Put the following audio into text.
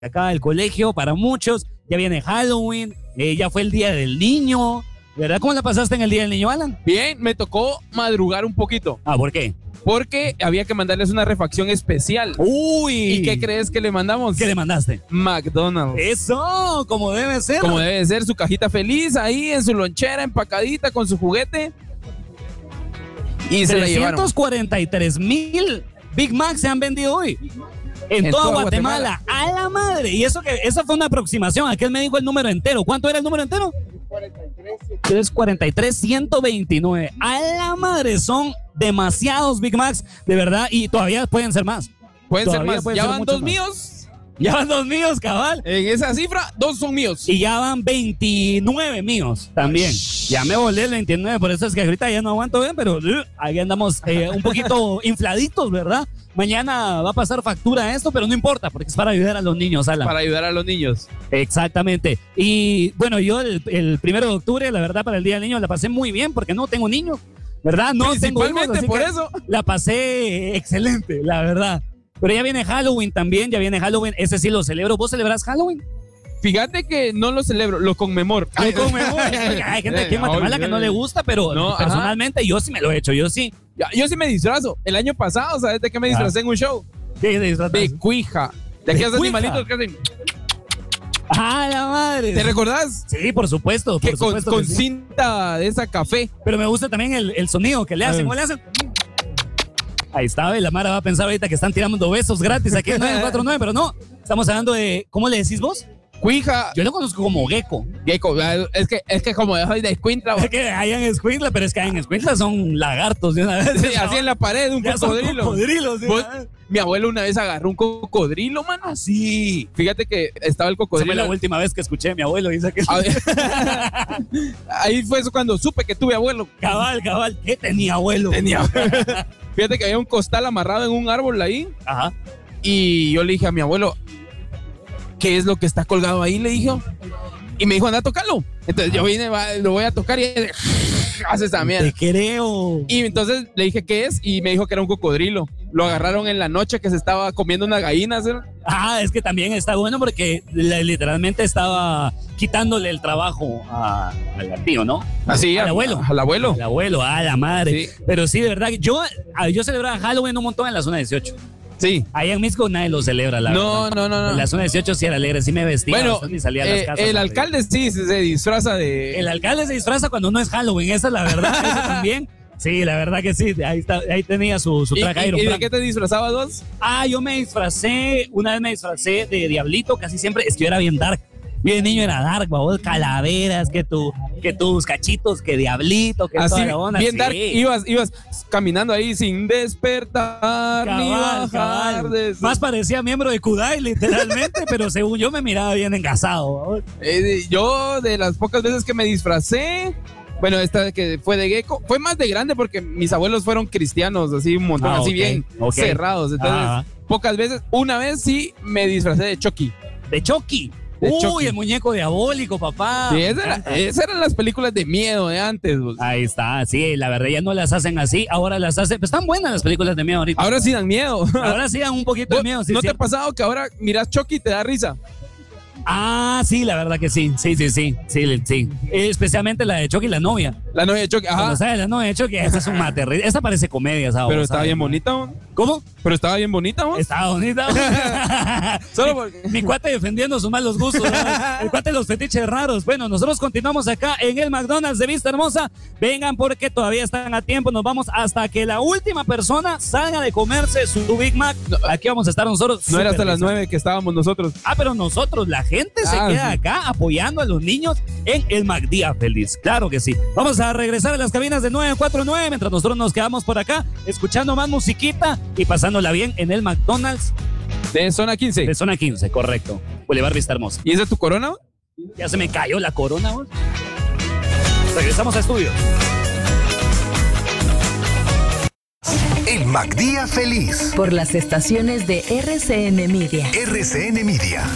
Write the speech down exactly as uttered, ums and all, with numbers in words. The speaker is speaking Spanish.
acá del colegio para muchos. Ya viene Halloween, eh, ya fue el Día del Niño, ¿verdad? ¿Cómo la pasaste en el Día del Niño, Alan? Bien, me tocó madrugar un poquito. Ah, ¿por qué? Porque había que mandarles una refacción especial. ¡Uy! ¿Y qué crees que le mandamos? ¿Qué le mandaste? McDonald's. Eso, como debe ser. Como debe ser, su cajita feliz ahí en su lonchera empacadita con su juguete. Y se la llevaron. trescientos cuarenta y tres mil Big Mac se han vendido hoy. En, en toda, toda Guatemala. Guatemala. A la madre. Y eso que esa fue una aproximación. Aquel me dijo el número entero. ¿Cuánto era el número entero? trescientos cuarenta y tres, ciento veintinueve. A la madre, son demasiados Big Macs, de verdad, y todavía pueden ser más. Pueden todavía ser más. Pueden ya ser van dos más. míos. Ya van dos míos, cabal. En esa cifra, dos son míos. Y ya van veintinueve míos también. Ya me volé el veintinueve, por eso es que ahorita ya no aguanto bien, pero uh, ahí andamos eh, un poquito infladitos, ¿verdad? Mañana va a pasar factura esto, pero no importa, porque es para ayudar a los niños, Alan. Para ayudar a los niños. Exactamente. Y bueno, yo el, el primero de octubre, la verdad, para el Día del Niño la pasé muy bien, porque no tengo niños, ¿verdad? No tengo hijos, así por que eso. La pasé excelente, la verdad. Pero ya viene Halloween también, ya viene Halloween, ese sí lo celebro. ¿Vos celebrás Halloween? Fíjate que no lo celebro, lo conmemoro. Lo conmemoro. Hay gente aquí en Guatemala que no le gusta, pero no, personalmente ajá. yo sí me lo he hecho, yo sí. Yo sí me disfrazo. El año pasado, ¿sabes de qué me disfracé ah. en un show? ¿Qué disfrazas? De cuija. De aquellos animalitos que hacen... ¡Ah, la madre! ¿Te recordás? Sí, por supuesto. Por que supuesto con, con sí. cinta de esa café. Pero me gusta también el, el sonido que le hacen. ¿Cómo le hacen? Ahí está, y la Mara va a pensar ahorita que están tirando besos gratis aquí en nueve cuatro nueve, pero no. Estamos hablando de... ¿Cómo le decís vos? Cuija. Yo lo conozco como gecko. Gecko, es que, es que como soy de Escuintla. Es que hay en Escuintla, pero es que hay en Escuintla son lagartos de una vez. Sí, así en la pared, un ya cocodrilo. Cocodrilos, ¿sí? ¿Vos? Mi abuelo una vez agarró un cocodrilo, mano. Ah, sí. Fíjate que estaba el cocodrilo. Esa fue la última vez que escuché a mi abuelo. Dice que... Ahí fue eso cuando supe que tuve abuelo. Cabal, cabal. ¿Qué tenía abuelo? Tenía Fíjate que había un costal amarrado en un árbol ahí. Ajá. Y yo le dije a mi abuelo, ¿qué es lo que está colgado ahí? Le dije. Y me dijo, anda a tocarlo. Entonces yo vine, lo voy a tocar y hace esa mierda. Te creo. Y entonces le dije, ¿qué es? Y me dijo que era un cocodrilo. Lo agarraron en la noche que se estaba comiendo una gallina, ¿sí? Ah, es que también está bueno porque literalmente estaba quitándole el trabajo a, al tío, ¿no? Así, al abuelo. Al abuelo. Al abuelo, a la madre. Sí. Pero sí, de verdad, yo, yo celebraba Halloween un montón en la zona dieciocho. Sí. Allá en Misco nadie lo celebra, la no, verdad. No, no, no. En la zona dieciocho sí era alegre, sí me vestía bueno, y salía a las eh, casas. El alcalde sí se disfraza de... El alcalde se disfraza cuando no es Halloween, esa es la verdad, eso también. Sí, la verdad que sí, ahí, está, ahí tenía su, su traje. ¿Y, y, ¿Y de qué te disfrazabas vos? Ah, yo me disfracé, una vez me disfracé de Diablito, casi siempre, es que yo era bien dark. Yo de niño era dark, babos, calaveras, que, tu, que tus cachitos, que Diablito, que así, toda la onda. Bien sí. dark, ibas, ibas caminando ahí sin despertar, cabal, ni bajar. Cabal. De... Más parecía miembro de Kudai, literalmente, pero según yo me miraba bien engasado. Eh, yo, de las pocas veces que me disfracé, bueno, esta que fue de gecko, fue más de grande porque mis abuelos fueron cristianos, así un montón, ah, así okay, bien okay. cerrados. Entonces, ah. pocas veces, una vez sí me disfracé de Chucky. ¿De Chucky? De Uy, Chucky. El muñeco diabólico, papá. Sí, esas eran, esa eran las películas de miedo de antes. Pues. Ahí está, sí, la verdad ya no las hacen así, ahora las hacen, pues están buenas las películas de miedo ahorita. Ahora sí dan miedo. Ahora sí dan un poquito de miedo. Sí, ¿No sí. te ha pasado que ahora miras Chucky y te da risa? Ah, sí, la verdad que sí, sí, sí, sí, sí, sí. Especialmente la de Chucky, la novia. La novia de Chucky, ajá. Cuando sabes la novia de Chucky, esa es un mate. Esta parece comedia, ¿sabes? Pero estaba bien bonita, ¿no? ¿Cómo? Pero estaba bien bonita, ¿no? Estaba bonita. Solo porque... Mi, mi cuate defendiendo sus malos gustos, ¿no? El cuate de los fetiches raros. Bueno, nosotros continuamos acá en el McDonald's de Vista Hermosa. Vengan porque todavía están a tiempo. Nos vamos hasta que la última persona salga de comerse su Big Mac. Aquí vamos a estar nosotros. No era hasta las nueve que estábamos nosotros. Ah, pero nosotros, la gente se ah, queda sí. acá apoyando a los niños en el McDía Feliz. Claro que sí. Vamos a regresar a las cabinas de nueve cuatro nueve mientras nosotros nos quedamos por acá escuchando más musiquita y pasándola bien en el McDonald's de zona quince. De zona quince, correcto. Boulevard Vista Hermosa. ¿Y esa es tu corona? Ya se me cayó la corona, ¿vos? Regresamos a estudio. El McDía Feliz. Por las estaciones de R C N Media. R C N Media.